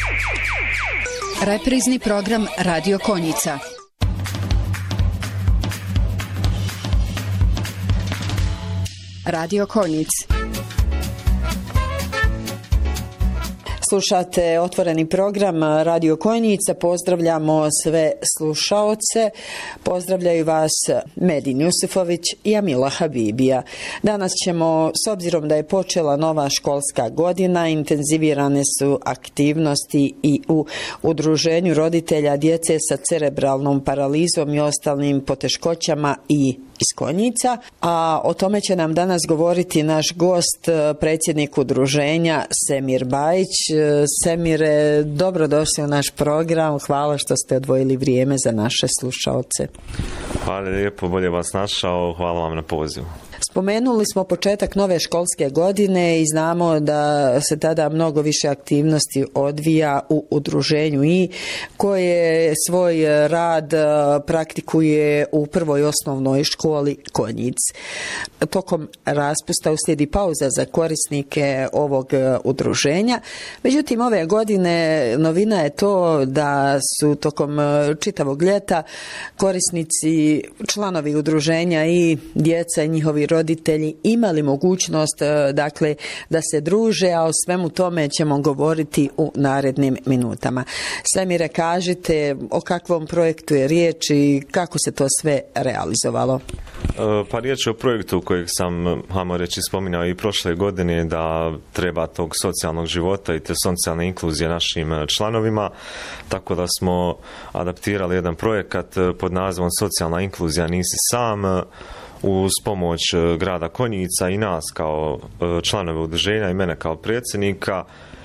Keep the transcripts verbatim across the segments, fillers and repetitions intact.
Reprizni program Radio Konjica. Radio Konjic. Slušate otvoreni program Radio Konjica, pozdravljamo sve slušaoce, pozdravljaju vas Medin Jusufović i Amila Habibija. Danas ćemo, s obzirom da je počela nova školska godina, intenzivirane su aktivnosti i u udruženju roditelja djece sa cerebralnom paralizom i ostalim poteškoćama i iz Konjica, a o tome će nam danas govoriti naš gost, predsjednik udruženja Semir Bajić. Semire, dobrodošli u naš program, hvala što ste odvojili vrijeme za naše slušaoce. Hvala lijepo, bolje vas našao, hvala vam na pozivu. Spomenuli smo početak nove školske godine i znamo da se tada mnogo više aktivnosti odvija u udruženju i koje svoj rad praktikuje u prvoj osnovnoj školi Konjic. Tokom raspusta uslijedi pauza za korisnike ovog udruženja. Međutim, ove godine novina je to da su tokom čitavog ljeta korisnici, članovi udruženja i djeca i njihovi roditelji imali mogućnost dakle da se druže, a o svemu tome ćemo govoriti u narednim minutama. Semire, kažite o kakvom projektu je riječ i kako se to sve realizovalo? Pa riječ je o projektu kojeg sam, hajmo reći, spominjao i prošle godine, da treba tog socijalnog života i te socijalne inkluzije našim članovima, tako da smo adaptirali jedan projekat pod nazivom Socijalna inkluzija nisi sam, uz pomoć grada Konjica i nas kao članove udruženja i mene kao predsjednika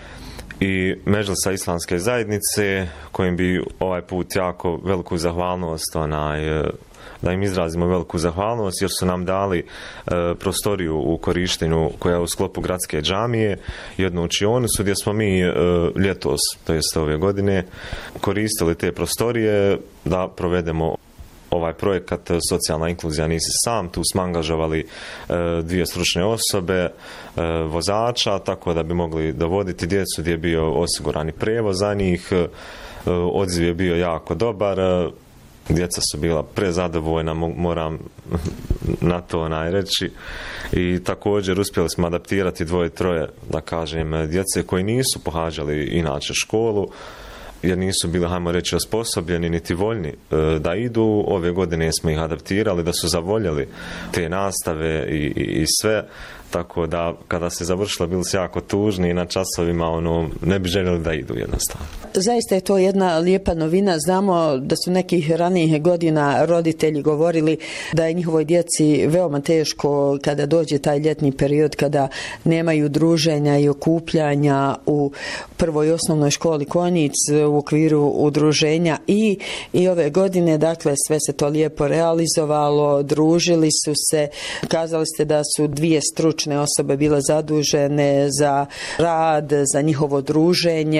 i Medžlisa islamske zajednice, kojim bi ovaj put jako veliku zahvalnost, onaj, da im izrazimo veliku zahvalnost jer su nam dali e, prostoriju u korištenju koja je u sklopu gradske džamije, jednu učionicu gdje smo mi e, ljetos, to jest ove godine, koristili te prostorije da provedemo ovaj projekat Socijalna inkluzija nisi sam. Tu smo angažovali e, dvije stručne osobe, e, vozača, tako da bi mogli dovoditi djecu gdje je bio osigurani prijevoz za njih. E, odziv je bio jako dobar, e, djeca su bila prezadovoljna, moram na to najreći. I također uspjeli smo adaptirati dvoje, troje, da kažem, djece koji nisu pohađali inače školu, jer nisu bili, hajmo reći, osposobljeni niti voljni e, da idu. Ove godine smo ih adaptirali, da su zavoljeli te nastave i, i, i sve. Tako da kada se završilo bili su jako tužni i na časovima ono, ne bi željeli da idu jednostavno. Zaista je to jedna lijepa novina. Znamo da su nekih ranijih godina roditelji govorili da je njihovoj djeci veoma teško kada dođe taj ljetni period, kada nemaju druženja i okupljanja u prvoj osnovnoj školi Konjic u okviru udruženja i, i ove godine, dakle, sve se to lijepo realizovalo, družili su se. Kazali ste da su dvije stručne osobe bile zadužene za rad, za njihovo druženje.